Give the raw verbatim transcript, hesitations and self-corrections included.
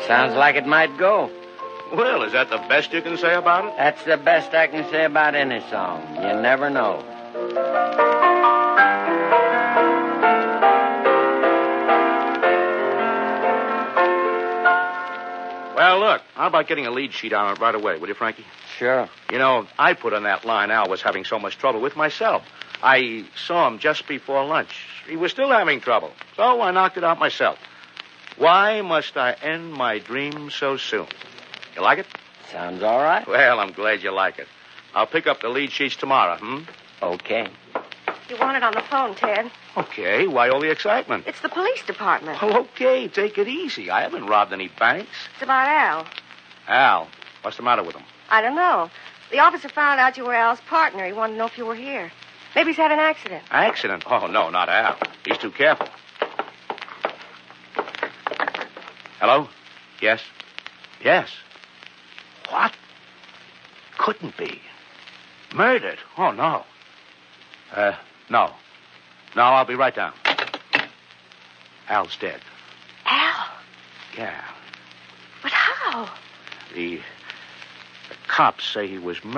Sounds like it might go. Well, is that the best you can say about it? That's the best I can say about any song. You never know. Well, look, how about getting a lead sheet on it right away, will you, Frankie? Sure. You know, I put on that line Al was having so much trouble with myself. I saw him just before lunch. He was still having trouble, so I knocked it out myself. Why must I end my dream so soon? You like it? Sounds all right. Well, I'm glad you like it. I'll pick up the lead sheets tomorrow, hmm? Okay. You want it on the phone, Ted. Okay, why all the excitement? It's the police department. Oh, okay, take it easy. I haven't robbed any banks. It's about Al. Al, what's the matter with him? I don't know. The officer found out you were Al's partner. He wanted to know if you were here. Maybe he's had an accident. Accident? Oh, no, not Al. He's too careful. Hello? Yes? Yes. What? Couldn't be. Murdered? Oh, no. Uh, no. No, I'll be right down. Al's dead. Al? Yeah. But how? The, the cops say he was murdered.